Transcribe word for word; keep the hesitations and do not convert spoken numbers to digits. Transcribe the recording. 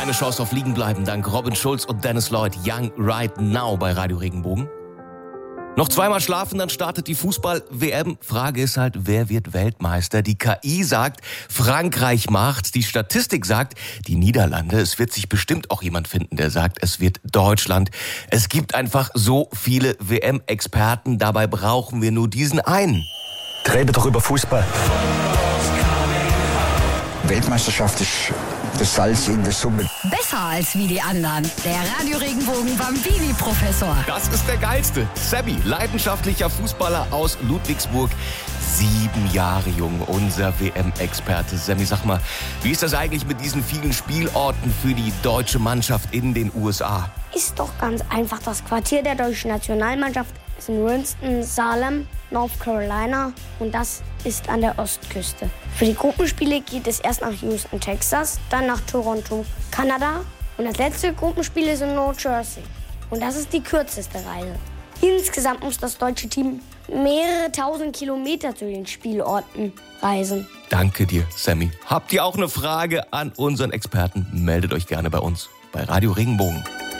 Keine Chance auf liegen bleiben, dank Robin Schulz und Dennis Lloyd. Young Right Now bei Radio Regenbogen. Noch zweimal schlafen, dann startet die Fußball-W M. Frage ist halt, wer wird Weltmeister? Die K I sagt, Frankreich macht's. Die Statistik sagt, die Niederlande. Es wird sich bestimmt auch jemand finden, der sagt, es wird Deutschland. Es gibt einfach so viele W M-Experten. Dabei brauchen wir nur diesen einen. Rede doch über Fußball. Weltmeisterschaft ist das Salz in der Suppe. Besser als wie die anderen. Der Radio Regenbogen Bambini-Professor. Das ist der Geilste. Sammy, leidenschaftlicher Fußballer aus Ludwigsburg. Sieben Jahre jung, unser W M-Experte. Sammy, sag mal, wie ist das eigentlich mit diesen vielen Spielorten für die deutsche Mannschaft in den U S A? Ist doch ganz einfach. Das Quartier der deutschen Nationalmannschaft ist in Winston-Salem, North Carolina, und das ist an der Ostküste. Für die Gruppenspiele geht es erst nach Houston, Texas, dann nach Toronto, Kanada, und das letzte Gruppenspiel ist in New Jersey. Und das ist die kürzeste Reise. Insgesamt muss das deutsche Team mehrere tausend Kilometer zu den Spielorten reisen. Danke dir, Sammy. Habt ihr auch eine Frage an unseren Experten? Meldet euch gerne bei uns bei Radio Regenbogen.